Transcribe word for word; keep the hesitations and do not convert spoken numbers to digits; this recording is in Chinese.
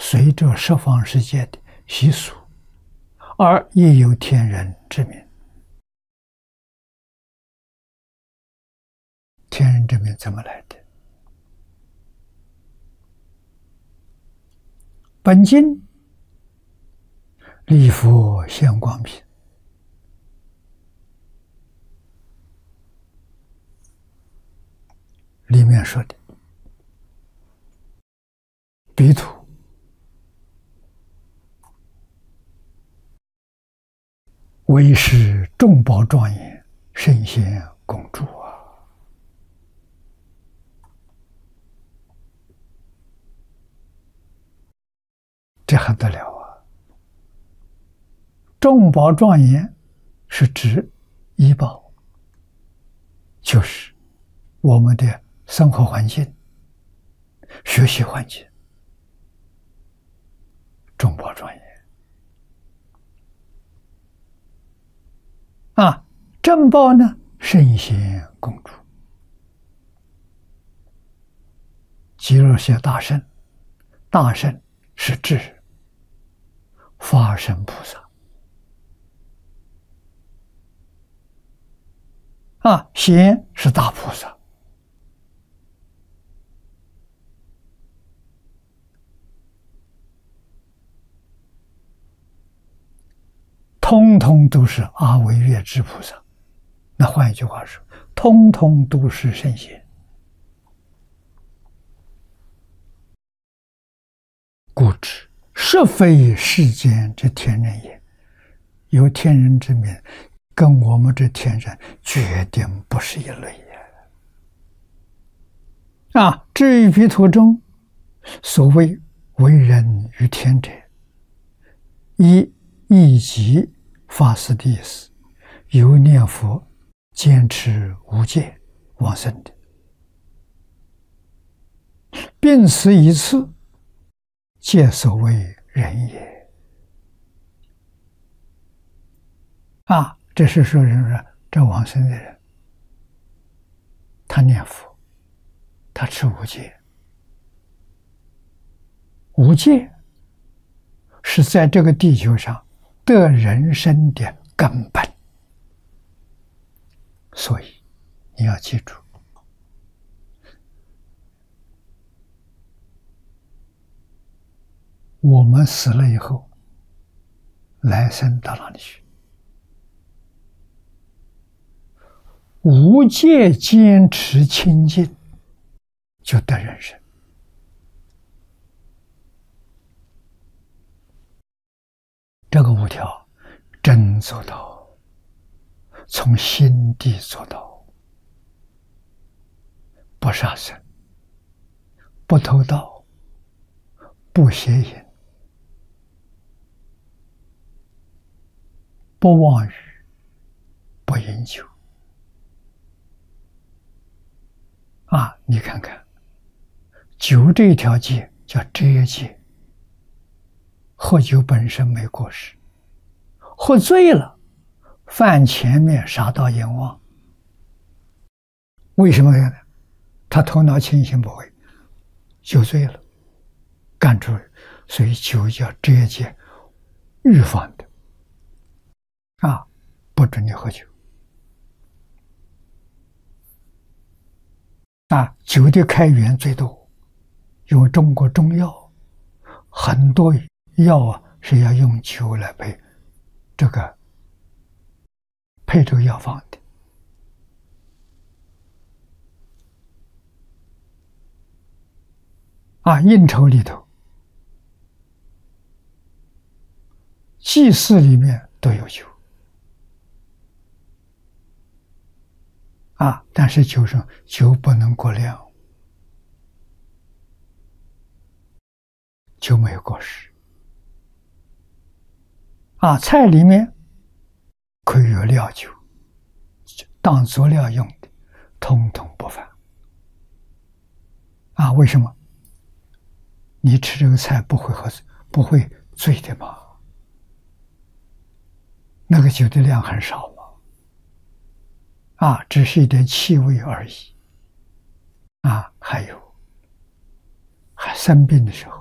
随着十方世界的习俗，而亦有天人之名。天人之名怎么来的？本经礼佛现光品，里面说的彼土为是众宝庄严，圣贤共住啊！这还得了啊！众宝庄严是指医宝，就是我们的生活环境、学习环境，众宝庄严啊！正报呢，圣贤共住。极乐世界大圣，大圣是智法身菩萨啊，贤是大菩萨。通通都是阿惟越致菩萨。那换一句话说，通通都是圣贤。故知实非世间之天人也。有天人之名，跟我们这天人决定不是一类呀！啊，至于彼土中所谓为人于天者，一一即发誓的意思，有念佛坚持无戒往生的，并此一次，皆所谓人也。啊，这是说人说这往生的人，他念佛，他持无戒，无戒是在这个地球上得人生的根本。所以你要记住，我们死了以后，来生到哪里去？无戒坚持清净，就得人生。这个五条真做到，从心地做到，不杀生，不偷盗，不邪淫，不妄语，不饮酒。啊，你看看，酒这一条戒叫遮戒，喝酒本身没过失，喝醉了，犯前面杀盗淫妄。为什么呢？他头脑清醒不会，酒醉了，干出来，所以酒叫遮戒，预防的。啊，不准你喝酒。啊，酒的开源最多，因为中国中药很多药啊是要用酒来配这个配这个药方的。啊，应酬里头、祭祀里面都有酒。啊，但是酒上酒不能过量，酒没有过失。啊，菜里面可以有料酒，当佐料用的，通通不犯。啊，为什么？你吃这个菜不会喝，不会醉的吗？那个酒的量很少吗？啊，只是一点气味而已。啊，还有，还生病的时候，